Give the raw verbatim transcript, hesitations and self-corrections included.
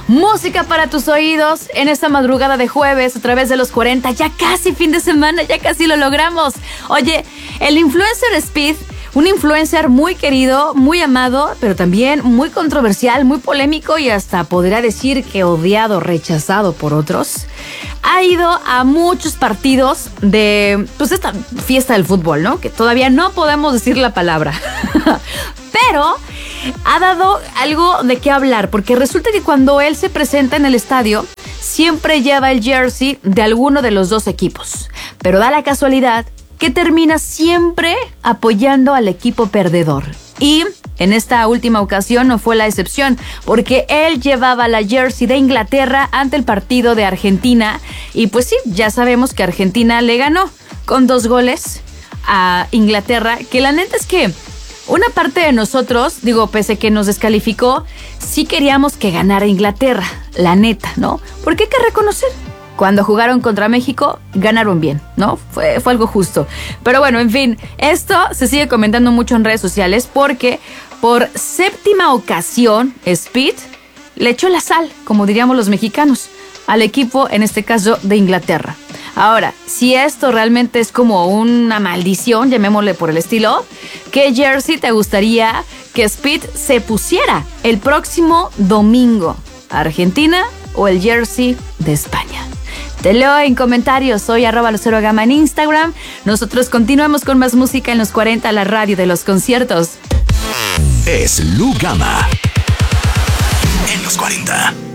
Música para tus oídos en esta madrugada de jueves a través de los cuarenta. Ya casi fin de semana, ya casi lo logramos. Oye, el influencer Speed, un influencer muy querido, muy amado, pero también muy controversial, muy polémico y hasta podría decir que odiado, rechazado por otros, ha ido a muchos partidos de, pues, esta fiesta del fútbol, ¿no? Que todavía no podemos decir la palabra. Pero ha dado algo de qué hablar, porque resulta que cuando él se presenta en el estadio, siempre lleva el jersey de alguno de los dos equipos. Pero da la casualidad que termina siempre apoyando al equipo perdedor. Y en esta última ocasión no fue la excepción, porque él llevaba la jersey de Inglaterra ante el partido de Argentina. Y pues sí, ya sabemos que Argentina le ganó con dos goles a Inglaterra, que la neta es que una parte de nosotros, digo, pese que nos descalificó, sí queríamos que ganara Inglaterra, la neta, ¿no? Porque hay que reconocer, cuando jugaron contra México, ganaron bien, ¿no? Fue, fue algo justo. Pero bueno, en fin, esto se sigue comentando mucho en redes sociales porque por séptima ocasión, Speed le echó la sal, como diríamos los mexicanos, al equipo, en este caso, de Inglaterra. Ahora, si esto realmente es como una maldición, llamémosle por el estilo, ¿qué jersey te gustaría que Speed se pusiera el próximo domingo? ¿Argentina o el jersey de España? Te leo en comentarios, soy arroba Lucero Gama en Instagram. Nosotros continuamos con más música en los cuarenta, la radio de los conciertos. Es Lu Gama en los cuarenta.